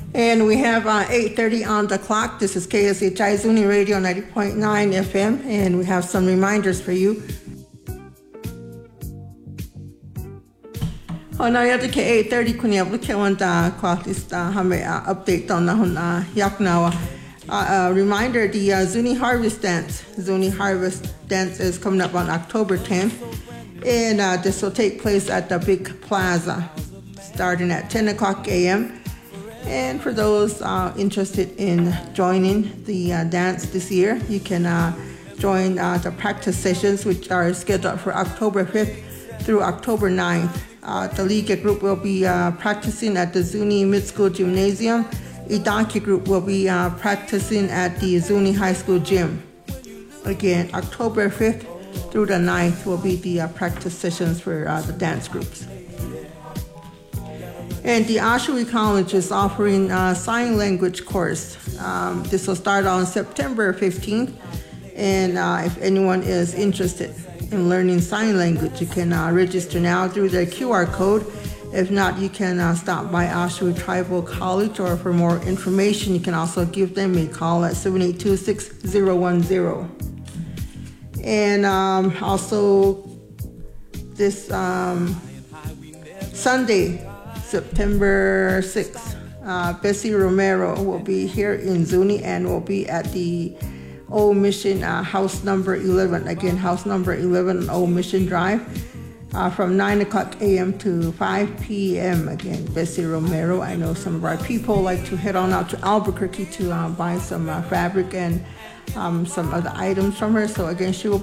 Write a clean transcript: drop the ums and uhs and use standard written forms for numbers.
And we have 8:30 on the clock. This is KSHI Zuni Radio 90.9 FM, and we have some reminders for you. Now you have to 8:30 kun you look at the clock is update on the yaknawa. Reminder: the Zuni Harvest Dance. Zuni Harvest Dance is coming up on October 10th, and this will take place at the Big Plaza, starting at 10 o'clock a.m. And for those interested in joining the dance this year, you can join the practice sessions, which are scheduled for October 5th through October 9th. The Liga group will be practicing at the Zuni Mid-School Gymnasium. Idanki group will be practicing at the Zuni High School Gym. Again, October 5th through the 9th will be the practice sessions for the dance groups. And the Oshawa College is offering a sign language course. This will start on September 15th. And if anyone is interested in learning sign language, you can register now through the QR code. If not, you can stop by Oshawa Tribal College, or for more information, you can also give them a call at 782-6010. And also this Sunday, September 6th, Bessie Romero will be here in Zuni and will be at the Old Mission house number 11. Again, house number 11 on Old Mission Drive from 9 o'clock a.m. to 5 p.m. Again, Bessie Romero. I know some of our people like to head on out to Albuquerque to buy some fabric and some other items from her. So again, she will